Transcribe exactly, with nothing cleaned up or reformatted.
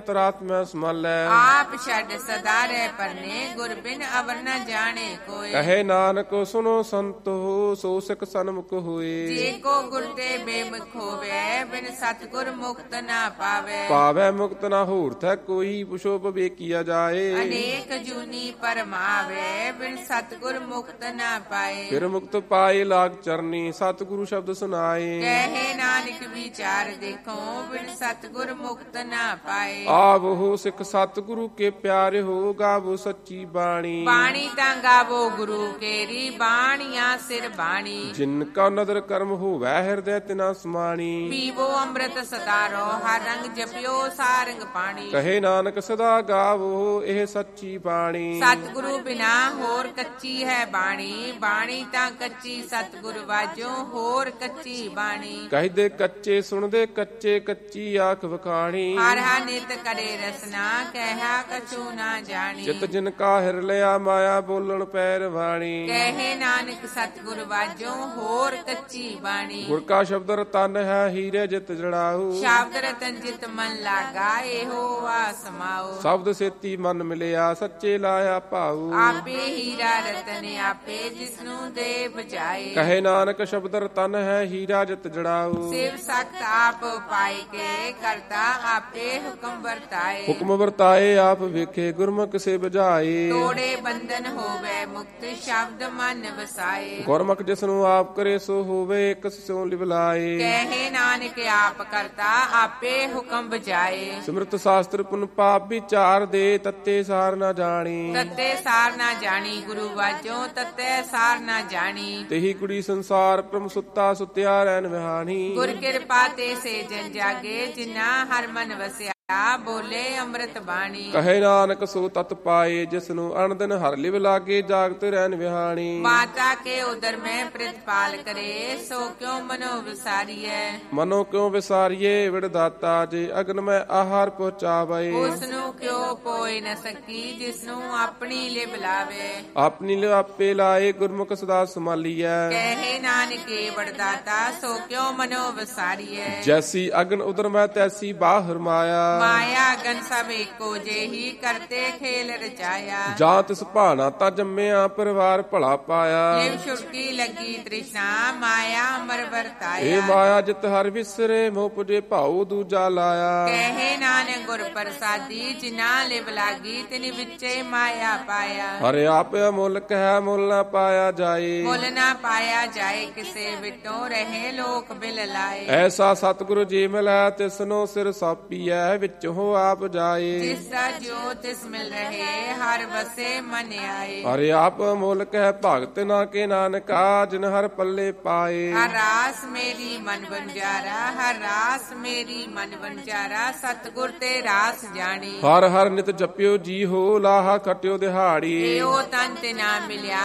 ਤਰਾਤ ਮੈਂ ਸੰਭਾਲੈ। ਆਪ ਛੱਡ ਸਦਾ ਰਹਿ ਪਰਨੇ, ਗੁਰ ਬਿਨ ਅਵਰ ਨ ਜਾਣੇ ਕੋਇ। ਕਹੇ ਨਾਨਕ ਸੁਨੋ ਸੰਤੋ, ਸੋ ਸਿਖ ਸਨਮੁਖ ਹੋਏ। ਜੇ ਕੋ ਗੁਰ ਤੇ ਬੇਮੁਖ ਹੋਵੇ, ਬਿਨ ਸਤਿਗੁਰ ਮੁਕਤ ਨਾ ਪਾਵੇ। ਪਾਵੈ ਮੁਕਤ ਨਾ ਹੋਰ ਥੈ ਕੋਈ, ਪੁਛੋ ਭਵੇ ਕੀਆ ਜਾਏ। ਅਨੇਕ ਜੂਨੀ ਪਰਮਾਵੇ, ਬਿਨ ਸਤਿਗੁਰ ਮੁਕਤ ਨਾ ਪਾਏ। ਫਿਰ ਮੁਕਤ ਪਾਏ ਲਾਗ ਚਰਨੀ, ਸਤਿਗੁਰੂ ਸ਼ਬਦ ਸੁਨਾਏ। ਕਹੇ ਨਾਨਕ ਵਿਚਾਰ ਦੇਖੋ, ਬਿਨ ਸਤਿਗੁਰ ਮੁਕਤ ਨਾ ਪਾਏ। ਆਵੋ ਸਿੱਖ ਸਤਿਗੁਰੂ ਕੇ ਪਿਆਰੇ ਹੋ, ਗਾਵੋ ਸੱਚੀ ਬਾਣੀ। ਬਾਣੀ ਤਾਂ ਗਾਵੋ ਗੁਰੂ ਕੇਰੀ, ਬਾਣੀਆਂ ਸਿਰ ਬਾਣੀ। ਜਿਨ ਕਾ ਨਦਰ ਕਰਮ ਹੋਵੈ, ਹਿਰਦੈ ਤਿਨਾ ਸਮਾਣੀ। ਪੀਵੋ ਅੰਮ੍ਰਿਤ ਸਦਾ ਰੋ, ਹਰ ਰੰਗ ਜਪਿਓ ਸਾਰੰਗ ਪਾਣੀ। ਕਹੇ ਨਾਨਕ ਸਦਾ ਗਾਵੋ, ਇਹ ਸੱਚੀ ਬਾਣੀ। ਸਤਿਗੁਰੂ ਬਿਨਾ ਹੋਰ ਕੱਚੀ ਹੈ ਬਾਣੀ, ਬਾਣੀ ਤਾਂ ਕੱਚੀ ਸਤਿਗੁਰ ਵਾਜੋ, ਹੋਰ ਕੱਚੀ ਬਾਣੀ। ਕਹਦੇ ਕੱਚੇ ਸੁਣਦੇ ਕੱਚੇ, ਕੱਚੀ ਆਖ ਵਖਾਣੀ। ਹਰ ਹਰ ਨਿਤ ਕਰੇ ਰਸਨਾ, ਕਹਿਆ ਕਛੂ ਨਾ ਜਾਣੀ। ਚਿਤ ਜਿਨ ਕਾ ਹਿਰ ਲਿਆ, ਮਾਇਆ ਬੋਲਣ ਪੈਰ ਵਾਣੀ। ਕਹੇ ਨਾਨਕ ਸਤਿਗੁਰ ਵਾਜੋ, ਹੋਰ ਕੱਚੀ ਬਾਣੀ। ਗੁਰ ਕਾ ਸ਼ਬਦ ਰਤਨ ਹੈ, ਹੀਰੇ ਜਿਤ ਜੜਾਊ। ਸ਼ਬਦ ਰਤਨ ਜਿਤ ਮਨ ਲਾਗਾ, ਇਹੋ ਆ ਸਮਾਓ। ਸ਼ਬਦ ਸੇਤੀ ਮਨ ਮਿਲਿਆ, ਸੱਚੇ ਲਾਇਆ ਭਾਊ। ਆਪੇ ਹੀਰਾ ਰਤਨ ਆਪੇ, ਜਿਸਨੂੰ ਦੇ ਬਚਾਏ। ਕਹੇ ਨਾਨਕ ਸ਼ਬਦ ਰਤਨ ਹੈ, ਹੀਰਾ ਜਿਤ ਜੜਾਊ। ਸਿਵ ਸਖਤ ਆਪ ਪਾਈ ਕੇ, ਕਰਤਾ ਆਪੇ ਹੁਕਮ ਵਰਤਾਏ। ਹੁਕਮ ਵਰਤਾਏ ਆਪ ਵੇਖੇ, ਗੁਰਮੁਖ ਸੇ ਬੁਝਾਏ। ਤੋੜੇ ਬੰਧਨ ਹੋਵੇ ਮੁਕਤ, ਸ਼ਬਦ ਮਨ ਵਸਾਏ। ਗੁਰਮੁਖ ਜਿਸ ਨੂੰ ਆਪ ਕਰੇ, ਸੋ ਹੋਵੇ ਇੱਕ ਸਿਉ ਲਿਵਲਾਏ। ਕਹੇ ਨਾਨਕ ਆਪ ਕਰਤਾ, ਆਪੇ ਹੁਕਮ ਬਜਾਏ। ਸਿਮਰਤ ਸ਼ਾਸਤਰ ਪੁਨ ਪਾਪ ਵਿਚਾਰ ਦੇ, ਤੱਤੇ ਸਾਰ ਨਾ ਜਾਣੀ। ਤੱਤੇ ਸਾਰ ਨਾ ਜਾਣੀ, ਗੁਰੂ ਵਾਜੋ ਤੱਤੇ ਸਾਰ ਨਾ ਜਾਣੀ। ਤੇਹੀ ਕੁੜੀ ਸੰਸਾਰ, ਪ੍ਰਮ ਸੁੱਤਾ ਸੁਤਿਆ ਰਹਿਣ ਵਿਹਾਣੀ। ਗੁਰ ਕਿਰਪਾ ਤੇ ਸੇ ਜਨ ਜਾਗੇ, ਜਿਨਾ ਹਰ ਮਨ ਵਸਿਆ, ਬੋਲੇ ਅੰਮ੍ਰਿਤ ਬਾਣੀ। ਕਹੇ ਨਾਨਕ ਸੋ ਤਤ ਪਾਏ, ਜਿਸ ਨੂੰ ਅਣ ਦਿਨ ਹਰ ਲਿਵ ਲਾਗੇ, ਜਾਗਤ ਰਹਿਣ ਵਿਹਾਣੀ। ਮਾਤਾ ਕੇ ਉਦਰ ਮੈਂ ਪ੍ਰਤਪਾਲ ਕਰੇ, ਸੋ ਕਿਉ ਮਨੋ ਵਿਸਾਰੀਐ। ਮਨੋ ਕਿਉ ਵਿਸਾਰੀਏ, ਵਿੜ ਦਾਤਾ ਜੇ ਅਗਨ ਮੈਂ ਆਹਾਰ ਪਹੁੰਚਾਵੇ। ਉਸ ਨੂੰ ਕਿਉ ਪੋਇ ਨ ਸਕੀ, ਜਿਸ ਨੂੰ ਆਪਣੀ ਲਿਵ ਲਾਵੇ। ਆਪਣੀ ਲਿਵ ਆਪੇ ਲਾਏ, ਗੁਰਮੁਖ ਸਦਾ ਸੰਭਾਲੀਐ। ਕਹੇ ਨਾਨਕੇ ਵਿੜ ਦਾਤਾ, ਸੋ ਕਿਉ ਮਨੋ ਵਿਸਾਰੀਐ। ਜੈਸੀ ਅਗਨ ਉਦਰ ਮੈਂ, ਤੈਸੀ ਬਾਹਰ ਮਾਇਆ। ਮਾਇਆ ਗਨ ਸਭ ਏਕੋ ਜਿਹੀ, ਕਰਤੇ ਖੇਲ ਰਚਾਇਆ। ਜਾਂ ਤਿਸ ਭਾਣਾ ਤਾਂ ਜੰਮਿਆ, ਪਰਿਵਾਰ ਭਲਾ ਪਾਇਆ। ਲਿਵ ਛੁਟਕੀ ਲੱਗੀ ਤ੍ਰਿਸ਼ਨਾ, ਮਾਇਆ ਅਮਰ ਵਰਤਾਇਆ। ਇਹ ਮਾਇਆ ਜਿਤ ਹਰ ਵਿਸਰੇ, ਮੋਹ ਪੁਜੇ ਭਾਉ ਦੂਜਾ ਲਾਇਆ। ਕਹੇ ਨਾਨਕ ਗੁਰ ਪ੍ਰਸਾਦੀ, ਜਿਨਾ ਲਿਵ ਲਾਗੀ, ਤਿਨ ਵਿੱਚੇ ਮਾਇਆ ਪਾਇਆ। ਹਰਿ ਆਪ ਅਮੁੱਲਕ ਹੈ, ਮੁੱਲ ਨਾ ਪਾਇਆ ਜਾਏ। ਮੁੱਲ ਨਾ ਪਾਇਆ ਜਾਏ, ਕਿਸੇ ਵਿਟੋ ਰਹੇ ਲੋਕ ਬਿਲ ਲਾਏ। ਐਸਾ ਸਤਿਗੁਰੂ ਜੀ ਮਿਲੈ, ਤਿਸਨੋ ਸਿਰ ਸਾਪੀਐ, ਵਿੱਚ ਹੋ ਆਪ ਜਾਏ। ਜਿਸ ਦਾ ਜੋ ਤਿਸ ਮਿਲ ਰਹੇ, ਹਰ ਵਸੇ ਮਨ ਆਏ। ਹਰਿ ਆਪ ਅਮੁੱਲਕ ਹੈ, ਭਗਤ ਨਾ ਕੇ ਨਾਨਕਾ, ਜਿਨ ਹਰ ਪੱਲੇ ਪਾਏ। ਹਰ ਰਾਸ ਮੇਰੀ ਮਨ ਬੰਜਾਰਾ, ਹਰ ਰਾਸ ਮੇਰੀ ਮਨ ਬੰਜਾਰਾ, ਸਤਿਗੁਰ ਤੇ ਰਾਸ ਜਾਣੀ। ਹਰ ਹਰ ਨਿਤ ਜਪਿਓ ਜੀ ਹੋ, ਲਾਹਾ ਖਟਿਓ ਦਿਹਾੜੀ। ਇਹੋ ਤਨ ਤੇ ਨਾ ਮਿਲਿਆ,